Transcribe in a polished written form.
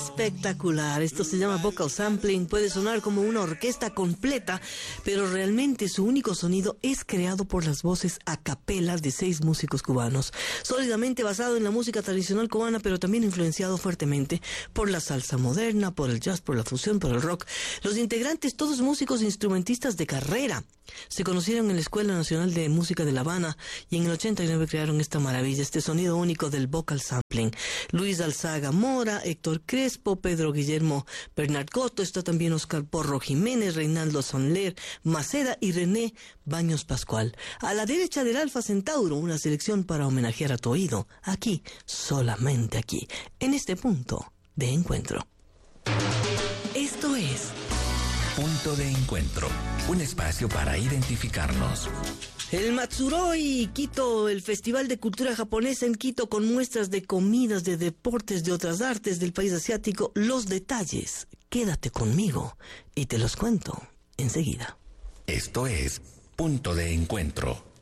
espectacular. Esto se llama vocal sampling. Puede sonar como una orquesta completa, pero realmente su único sonido es creado por las voces a capela de 6 músicos cubanos. Sólidamente basado en la música tradicional cubana, pero también influenciado fuertemente por la salsa moderna, por el jazz, por la fusión, por el rock. Los integrantes, todos músicos e instrumentistas de carrera, se conocieron en la Escuela Nacional de Música de La Habana y en el 89 crearon esta maravilla, este sonido único del vocal sampling. Luis Alzaga Mora, Héctor Crespo, Pedro Guillermo Bernard Coto, está también Oscar Porro Jiménez, Reinaldo Sonler Maceda y René Baños Pascual. A la derecha del Alfa Centauro, una selección para homenajear a tu oído, aquí, solamente aquí, en este punto de encuentro. Esto es Punto de Encuentro, un espacio para identificarnos. El Matsuroi Quito, el Festival de Cultura Japonesa en Quito, con muestras de comidas, de deportes, de otras artes del país asiático. Los detalles, quédate conmigo y te los cuento enseguida. Esto es Punto de Encuentro.